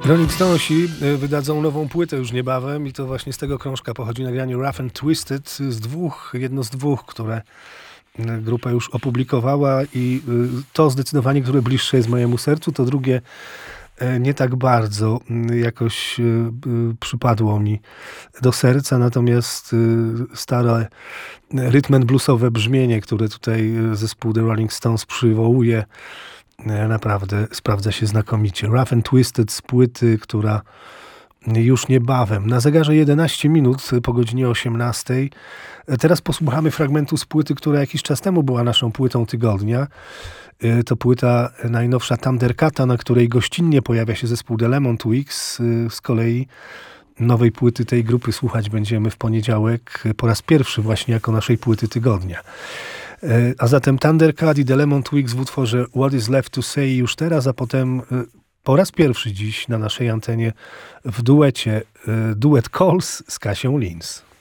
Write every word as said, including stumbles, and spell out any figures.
Rolling Stonesi wydadzą nową płytę już niebawem i to właśnie z tego krążka pochodzi nagranie Rough and Twisted, z dwóch, jedno z dwóch, które grupa już opublikowała i to zdecydowanie, które bliższe jest mojemu sercu, to drugie nie tak bardzo jakoś przypadło mi do serca, natomiast stare rhythm and bluesowe brzmienie, które tutaj zespół The Rolling Stones przywołuje, naprawdę sprawdza się znakomicie. Rough and Twisted z płyty, która już niebawem, na zegarze jedenaście minut po godzinie osiemnastej. Teraz posłuchamy fragmentu z płyty, która jakiś czas temu była naszą płytą tygodnia. To płyta najnowsza Thundercata, na której gościnnie pojawia się zespół The Lemon Twigs. Z kolei nowej płyty tej grupy słuchać będziemy w poniedziałek po raz pierwszy właśnie jako naszej płyty tygodnia. A zatem Thundercat i The Lemon Twigs w utworze What is Left to Say już teraz, a potem po raz pierwszy dziś na naszej antenie w duecie duet Calls z Kasią Lins.